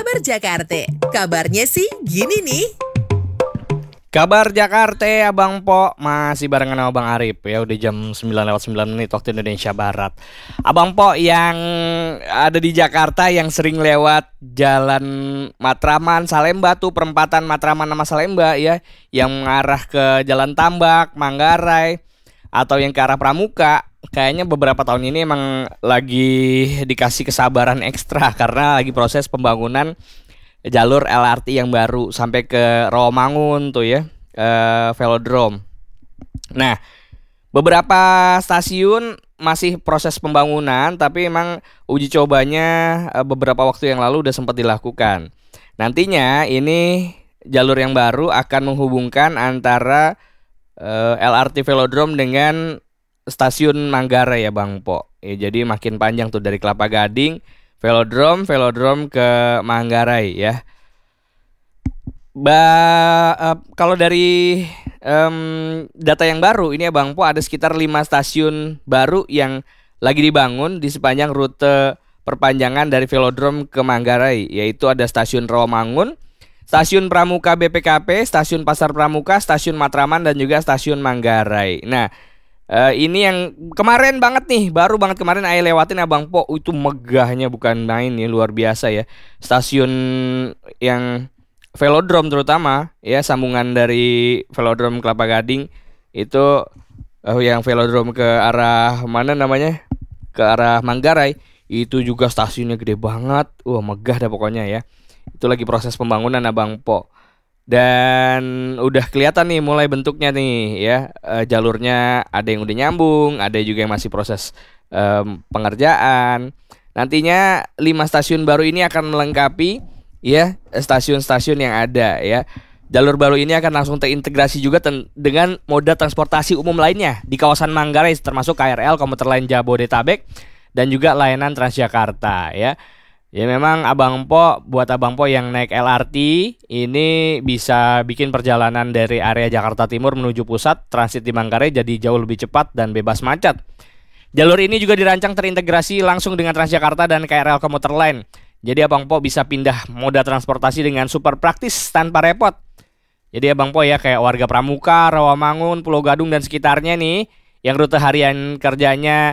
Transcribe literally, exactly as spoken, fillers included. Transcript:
Kabar Jakarta. Kabarnya sih gini nih. Kabar Jakarta, Abang Po masih barengan sama Bang Arif ya. Udah jam sembilan lewat sembilan menit waktu Indonesia Barat. Abang Po yang ada di Jakarta yang sering lewat Jalan Matraman, Salemba tuh, perempatan Matraman sama Salemba ya, yang mengarah ke Jalan Tambak, Manggarai, atau yang ke arah Pramuka. Kayaknya beberapa tahun ini emang lagi dikasih kesabaran ekstra karena lagi proses pembangunan jalur L R T yang baru sampai ke Rawamangun tuh ya, eh, Velodrome. Nah, beberapa stasiun masih proses pembangunan, tapi emang uji cobanya eh, beberapa waktu yang lalu udah sempat dilakukan. Nantinya ini jalur yang baru akan menghubungkan antara eh, L R T Velodrome dengan stasiun Manggarai ya Bang Po. Ya, jadi makin panjang tuh dari Kelapa Gading, Velodrome, Velodrome ke Manggarai ya. Ba, uh, kalau dari um, data yang baru ini ya Bang Po, ada sekitar lima stasiun baru yang lagi dibangun di sepanjang rute perpanjangan dari Velodrome ke Manggarai, yaitu ada stasiun Rawamangun, stasiun Pramuka B P K P, stasiun Pasar Pramuka, stasiun Matraman, dan juga stasiun Manggarai. Nah, Uh, ini yang kemarin banget nih, baru banget kemarin Ayah lewatin Abang Po. Itu megahnya bukan main nih, luar biasa ya. Stasiun yang Velodrome terutama ya, sambungan dari Velodrome Kelapa Gading itu, uh, yang Velodrome ke arah mana namanya, ke arah Manggarai, itu juga stasiunnya gede banget. Wah, megah dah pokoknya ya. Itu lagi proses pembangunan Abang Po. Dan udah kelihatan nih mulai bentuknya nih ya, e, jalurnya ada yang udah nyambung, ada juga yang masih proses e, pengerjaan. Nantinya lima stasiun baru ini akan melengkapi ya stasiun-stasiun yang ada ya. Jalur baru ini akan langsung terintegrasi juga ten- dengan moda transportasi umum lainnya di kawasan Manggarai, termasuk K R L, komuter lain Jabodetabek, dan juga layanan Transjakarta ya. Ya memang Abang Po, buat Abang Po yang naik L R T ini bisa bikin perjalanan dari area Jakarta Timur menuju pusat, transit di Manggarai jadi jauh lebih cepat dan bebas macet. Jalur ini juga dirancang terintegrasi langsung dengan Transjakarta dan K R L komuter lain. Jadi Abang Po bisa pindah moda transportasi dengan super praktis tanpa repot. Jadi Abang Po ya, kayak warga Pramuka, Rawamangun, Pulau Gadung dan sekitarnya nih, yang rute harian kerjanya